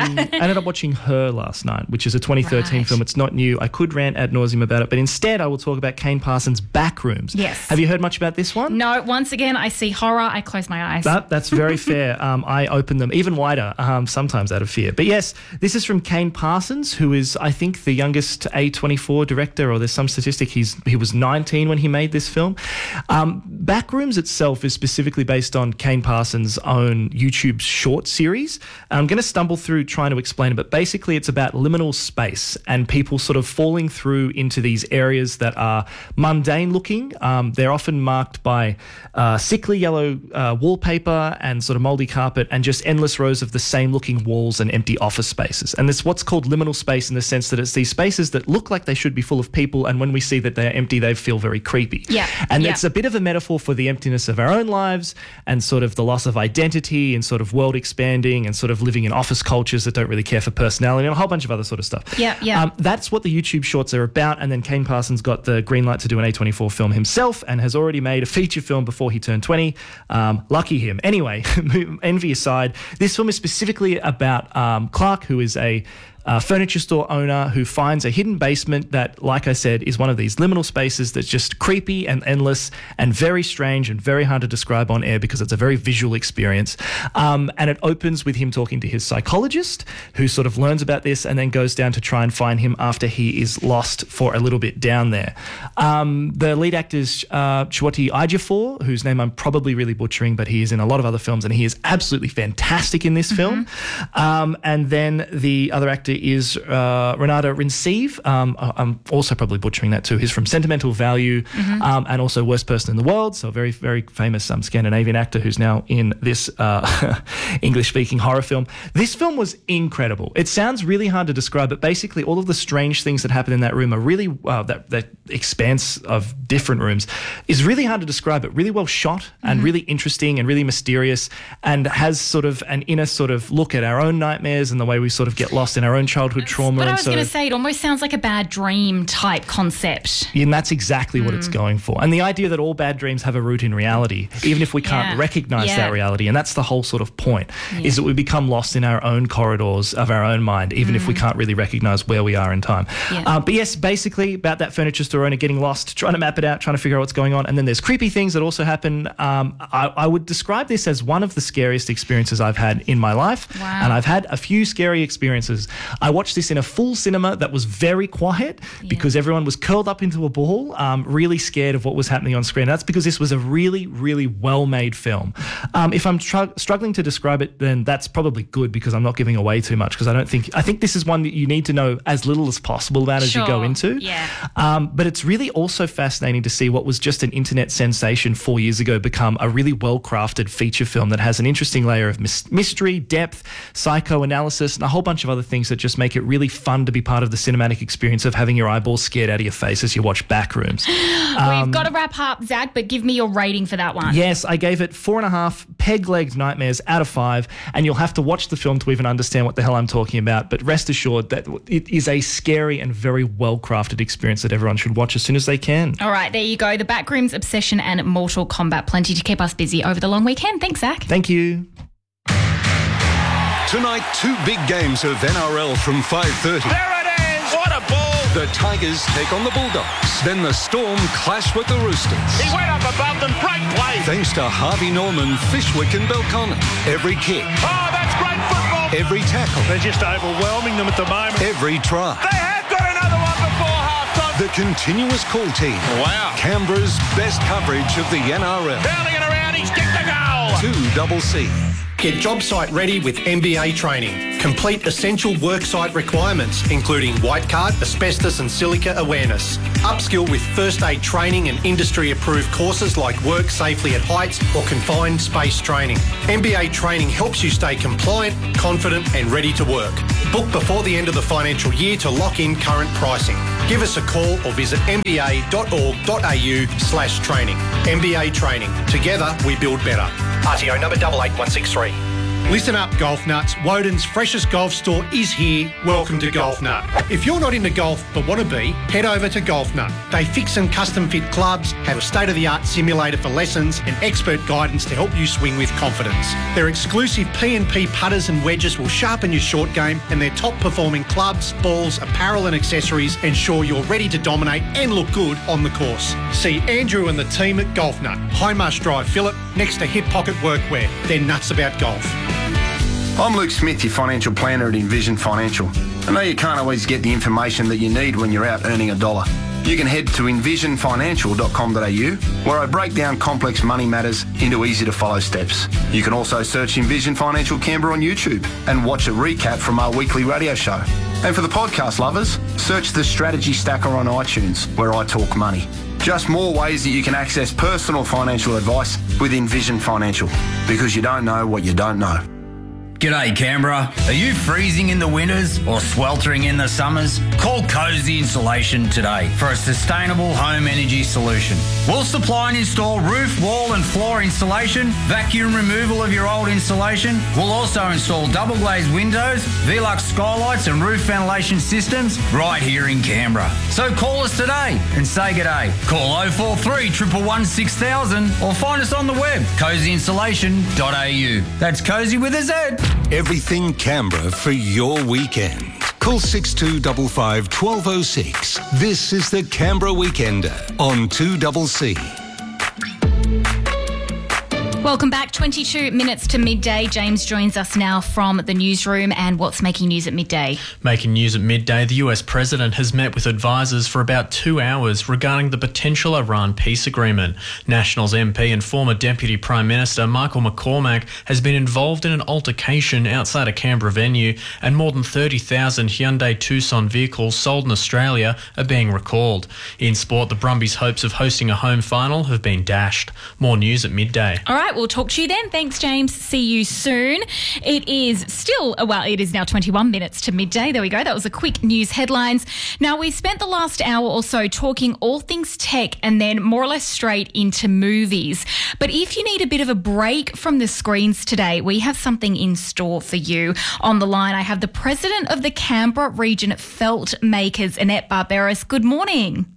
up watching Her last night, which is a 2013 film. It's not new. I could rant ad nauseum about it, but instead I will talk about Kane Parsons' Backrooms.
Yes.
Have you heard much about this one?
No. Once again, I see horror, I close my eyes.
That's very fair. I open them even wider, sometimes out of fear. But yes, this is from Kane Parsons, who is, I think, the youngest A24 director, or there's some statistic. He was 19 when he made this film. Backrooms itself is specifically based on Kane Parsons' own YouTube short series. I'm going to stumble through trying to explain it, but basically it's about liminal space and people sort of falling through into these areas that are mundane looking. They're often marked by sickly yellow wallpaper and sort of moldy carpet and just endless rows of the same looking walls and empty office spaces. And it's what's called liminal space in the sense that it's these spaces that look like they should be full of people, and when we see that they're empty, they feel very creepy. And it's a bit of a metaphor for the emptiness of our own lives and sort of the loss of identity and sort of world expanding and sort of living in office cultures that don't really care for personality and a whole bunch of other sort of stuff. That's what the YouTube shorts are about. And then Kane Parsons got the green light to do an A24 film himself and has already made a feature film before he turned 20. Lucky him. Anyway, envy aside, this film is specifically about Clark, who is a furniture store owner who finds a hidden basement that, like I said, is one of these liminal spaces that's just creepy and endless and very strange and very hard to describe on air because it's a very visual experience. And it opens with him talking to his psychologist, who sort of learns about this and then goes down to try and find him after he is lost for a little bit down there. The lead actor is Chiwetel Ejiofor, whose name I'm probably really butchering, but he is in a lot of other films and he is absolutely fantastic in this film. And then the other actor is Renata Rinsiv. I'm also probably butchering that too. He's from Sentimental Value and also Worst Person in the World, so a very, very famous Scandinavian actor who's now in this English-speaking horror film. This film was incredible. It sounds really hard to describe, but basically all of the strange things that happen in that room are really, that expanse of different rooms is really hard to describe, but really well shot and really interesting and really mysterious, and has sort of an inner sort of look at our own nightmares and the way we sort of get lost in our own childhood trauma.
But I was going to say, it almost sounds like a bad dream type concept.
And that's exactly what it's going for. And the idea that all bad dreams have a root in reality, even if we can't recognize that reality. And that's the whole sort of point, is that we become lost in our own corridors of our own mind, even if we can't really recognize where we are in time. But yes, basically about that furniture store store owner getting lost, trying to map it out, trying to figure out what's going on. And then there's creepy things that also happen. I would describe this as one of the scariest experiences I've had in my life.
Wow.
And I've had a few scary experiences. I watched this in a full cinema that was very quiet because everyone was curled up into a ball, really scared of what was happening on screen. That's because this was a really, really well-made film. If I'm struggling to describe it, then that's probably good because I'm not giving away too much, because I think this is one that you need to know as little as possible about as you go into.
Yeah.
But it's really also fascinating to see what was just an internet sensation 4 years ago become a really well-crafted feature film that has an interesting layer of mystery, depth, psychoanalysis, and a whole bunch of other things that just make it really fun to be part of the cinematic experience of having your eyeballs scared out of your face as you watch Backrooms.
We've got to wrap up, Zach, but give me your rating for that one.
Yes, I gave it 4.5 peg-legged nightmares out of 5, and you'll have to watch the film to even understand what the hell I'm talking about, but rest assured that it is a scary and very well-crafted experience that everyone should watch as soon as they can.
All right, there you go. The Backrooms, Obsession and Mortal Kombat. Plenty to keep us busy over the long weekend. Thanks, Zach.
Thank you.
Tonight, 2 big games of NRL from 5:30.
There it is! What a ball!
The Tigers take on the Bulldogs. Then the Storm clash with the Roosters.
He went up above them. Great play.
Thanks to Harvey Norman, Fishwick and Belconnen. Every kick.
Oh, that's great football.
Every tackle.
They're just overwhelming them at the moment.
Every try.
They have got another one before half-time.
The continuous call team.
Wow.
Canberra's best coverage of the NRL.
Curling it around, he's kicked the goal.
2CC.
Get job site ready with MBA training. Complete essential worksite requirements, including white card, asbestos and silica awareness. Upskill with first aid training and industry-approved courses like Work Safely at Heights or Confined Space Training. MBA training helps you stay compliant, confident and ready to work. Book before the end of the financial year to lock in current pricing. Give us a call or visit mba.org.au/training. MBA Training. Together we build better. RTO number 88163. Listen up, golf nuts. Woden's freshest golf store is here. Welcome to Golf Nut. If you're not into golf but want to be, head over to Golf Nut. They fix and custom fit clubs, have a state-of-the-art simulator for lessons and expert guidance to help you swing with confidence. Their exclusive P&P putters and wedges will sharpen your short game, and their top-performing clubs, balls, apparel and accessories ensure you're ready to dominate and look good on the course. See Andrew and the team at Golf Nut, Hindmarsh Drive, Phillip, next to Hip Pocket Workwear. They're nuts about golf.
I'm Luke Smith, your financial planner at Envision Financial. I know you can't always get the information that you need when you're out earning a dollar. You can head to envisionfinancial.com.au, where I break down complex money matters into easy-to-follow steps. You can also search Envision Financial Canberra on YouTube and watch a recap from our weekly radio show. And for the podcast lovers, search the Strategy Stacker on iTunes, where I talk money. Just more ways that you can access personal financial advice with Envision Financial, because you don't know what you don't know.
G'day Canberra. Are you freezing in the winters or sweltering in the summers? Call Cozy Insulation today for a sustainable home energy solution. We'll supply and install roof, wall and floor insulation, vacuum removal of your old insulation. We'll also install double glazed windows, Velux skylights and roof ventilation systems right here in Canberra. So call us today and say g'day. Call 043 111 6000 or find us on the web, cozyinsulation.au. That's Cozy with a Z.
Everything Canberra for your weekend. Call 6255 1206. This is the Canberra Weekender on 2CC.
Welcome back. 22 minutes to midday. James joins us now from the newsroom. And what's making news at midday?
Making news at midday, the US president has met with advisors for about 2 hours regarding the potential Iran peace agreement. Nationals MP and former Deputy Prime Minister Michael McCormack has been involved in an altercation outside a Canberra venue, and more than 30,000 Hyundai Tucson vehicles sold in Australia are being recalled. In sport, the Brumbies' hopes of hosting a home final have been dashed. More news at midday.
All right, we'll talk to you then. Thanks, James. See you soon. It is now 21 minutes to midday. There we go. That was a quick news headlines. Now, we spent the last hour or so talking all things tech and then more or less straight into movies. But if you need a bit of a break from the screens today, we have something in store for you. On the line, I have the president of the Canberra Region Felt Makers, Annette Barberis. Good morning.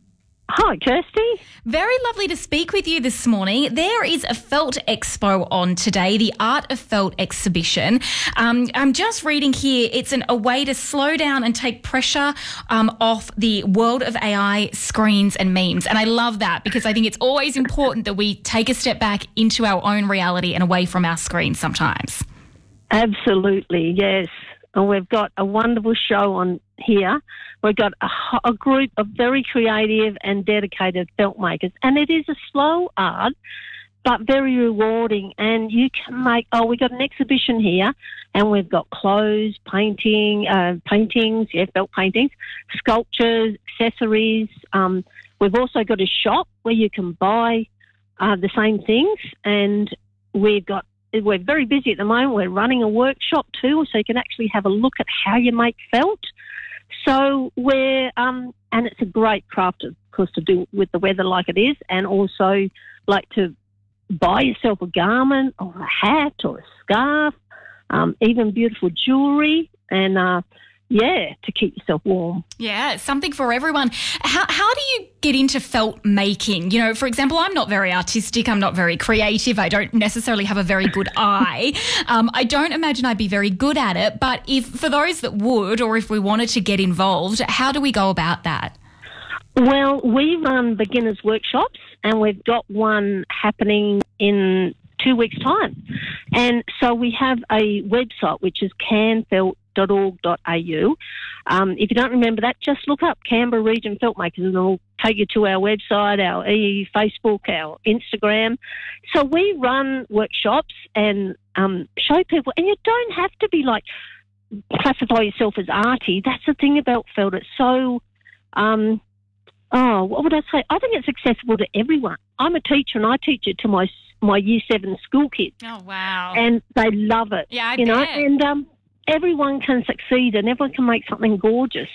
Hi, Kirsty.
Very lovely to speak with you this morning. There is a Felt Expo on today, the Art of Felt exhibition. I'm just reading here, it's a way to slow down and take pressure off the world of AI, screens and memes. And I love that because I think it's always important that we take a step back into our own reality and away from our screens sometimes.
Absolutely, yes. And we've got a wonderful show on here. We've got a group of very creative and dedicated felt makers. And it is a slow art, but very rewarding. And you can make, we've got an exhibition here, and we've got clothes, paintings, felt paintings, sculptures, accessories. We've also got a shop where you can buy the same things. And we're very busy at the moment. We're running a workshop too, so you can actually have a look at how you make felt. So and it's a great craft, of course, to do with the weather like it is, and also like to buy yourself a garment or a hat or a scarf, even beautiful jewellery, and to keep yourself warm.
Yeah, it's something for everyone. How do you get into felt making? You know, for example, I'm not very artistic. I'm not very creative. I don't necessarily have a very good eye. I don't imagine I'd be very good at it. But for those that would, or if we wanted to get involved, how do we go about that?
Well, we run beginners workshops, and we've got one happening in 2 weeks' time. And so we have a website, which is canfelt.org.au. If you don't remember that, just look up Canberra Region Felt Makers and it'll take you to our website, our Facebook, our Instagram. So we run workshops and show people, and you don't have to be classify yourself as arty. That's the thing about felt. It's so, what would I say? I think it's accessible to everyone. I'm a teacher and I teach it to my Year 7 school kids.
Oh, wow.
And they love it.
Yeah, I
bet. And everyone can succeed and everyone can make something gorgeous.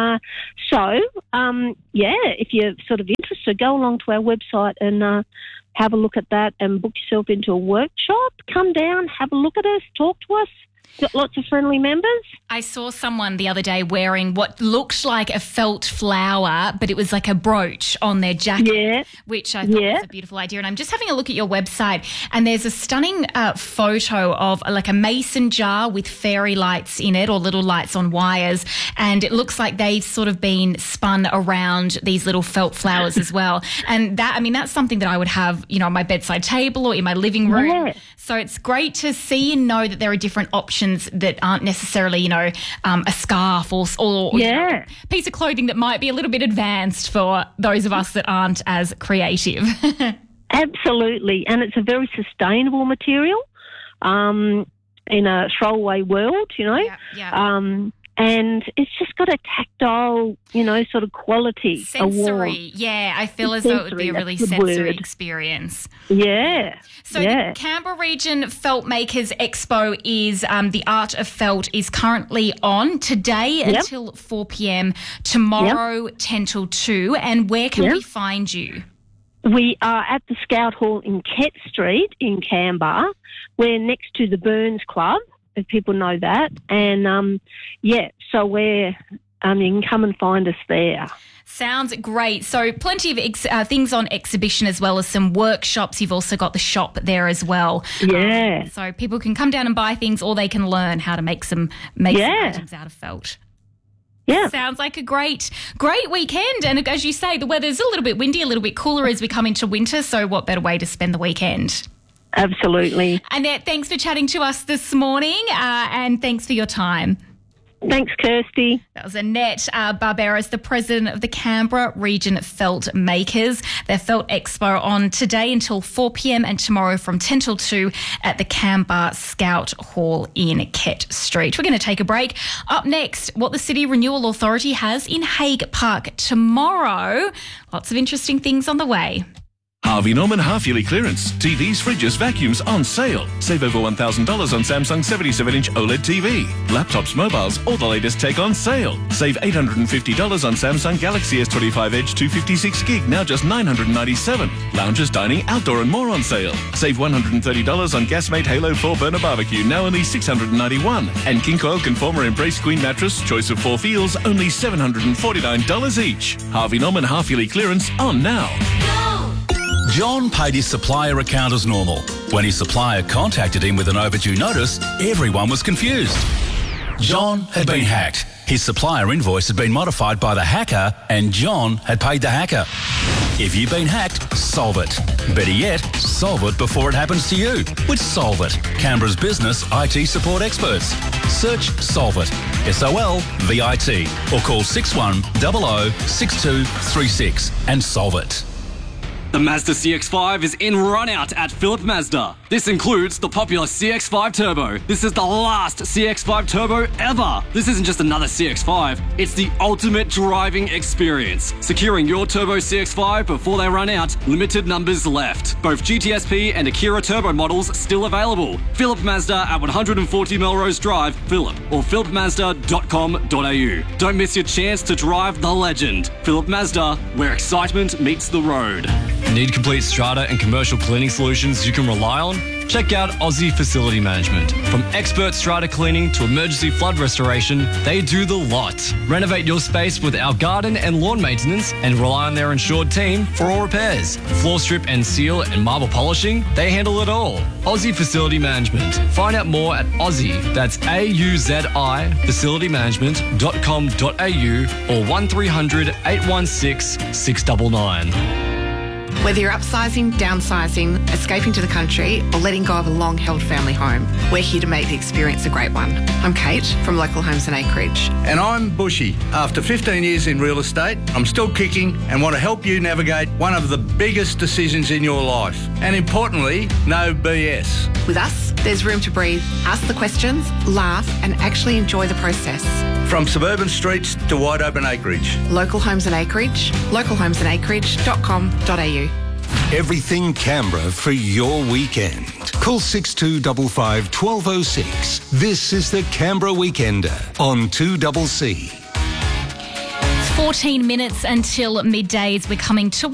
If you're sort of interested, go along to our website and have a look at that and book yourself into a workshop. Come down, have a look at us, talk to us. Got lots of friendly members.
I saw someone the other day wearing what looked like a felt flower, but it was like a brooch on their jacket, which I thought was a beautiful idea. And I'm just having a look at your website, and there's a stunning photo of like a mason jar with fairy lights in it, or little lights on wires, and it looks like they've sort of been spun around these little felt flowers as well. And that's something that I would have, on my bedside table or in my living room. Yeah. So it's great to see and know that there are different options that aren't necessarily, a scarf or a piece of clothing that might be a little bit advanced for those of us that aren't as creative.
Absolutely. And it's a very sustainable material in a throwaway world, and it's just got a tactile, sort of quality.
Sensory. Yeah, I feel as though it would be a really sensory experience.
Yeah.
So the Canberra Region Felt Makers Expo is the Art of Felt is currently on today until 4 p.m, tomorrow 10 till 2. And where can we find you?
We are at the Scout Hall in Kett Street in Canberra. We're next to the Burns Club, if people know that. And, so you can come and find us there.
Sounds great. So plenty of things on exhibition as well as some workshops. You've also got the shop there as well.
Yeah.
So people can come down and buy things, or they can learn how to make some items out of felt.
Yeah.
Sounds like a great weekend. And as you say, the weather's a little bit windy, a little bit cooler as we come into winter. So what better way to spend the weekend?
Absolutely.
Annette, thanks for chatting to us this morning and thanks for your time.
Thanks, Kirsty.
That was Annette Barberas, the president of the Canberra Region Felt Makers. Their Felt Expo on today until 4 p.m. and tomorrow from 10 till 2 at the Canberra Scout Hall in Kett Street. We're going to take a break. Up next, what the City Renewal Authority has in Hague Park tomorrow. Lots of interesting things on the way.
Harvey Norman half-yearly clearance. TVs, fridges, vacuums on sale. Save over $1,000 on Samsung 77-inch OLED TV. Laptops, mobiles, all the latest tech on sale. Save $850 on Samsung Galaxy S25 Edge 256 gig, now just $997. Lounges, dining, outdoor and more on sale. Save $130 on Gasmate Halo 4 burner barbecue, now only $691. And King Coil Conformer Embrace Queen mattress, choice of 4 feels, only $749 each. Harvey Norman half-yearly clearance on now.
John paid his supplier account as normal. When his supplier contacted him with an overdue notice, everyone was confused. John had been hacked. His supplier invoice had been modified by the hacker, and John had paid the hacker. If you've been hacked, solve it. Better yet, solve it before it happens to you with Solve It, Canberra's business IT support experts. Search Solve It, SOLVIT, or call 6100 6236 and solve it.
The Mazda CX-5 is in run-out at Philip Mazda. This includes the popular CX-5 Turbo. This is the last CX-5 Turbo ever. This isn't just another CX-5, it's the ultimate driving experience. Securing your Turbo CX-5 before they run out, limited numbers left. Both GTSP and Akira Turbo models still available. Philip Mazda at 140 Melrose Drive, Philip, or philipmazda.com.au. Don't miss your chance to drive the legend. Philip Mazda, where excitement meets the road.
Need complete strata and commercial cleaning solutions you can rely on? Check out Aussie Facility Management. From expert strata cleaning to emergency flood restoration, they do the lot. Renovate your space with our garden and lawn maintenance and rely on their insured team for all repairs. Floor strip and seal and marble polishing, they handle it all. Aussie Facility Management. Find out more at Aussie, that's AUZI, facilitymanagement.com.au or 1300 816 699.
Whether you're upsizing, downsizing, escaping to the country, or letting go of a long-held family home, we're here to make the experience a great one. I'm Kate from Local Homes and Acreage.
And I'm Bushy. After 15 years in real estate, I'm still kicking and want to help you navigate one of the biggest decisions in your life. And importantly, no BS.
With us, there's room to breathe, ask the questions, laugh, and actually enjoy the process.
From suburban streets to wide open acreage.
Local Homes and Acreage, localhomesandaCreage.com.au.
Everything Canberra for your weekend. Call 6255 1206. This is the Canberra Weekender on 2CC.
It's 14 minutes until midday as we're coming to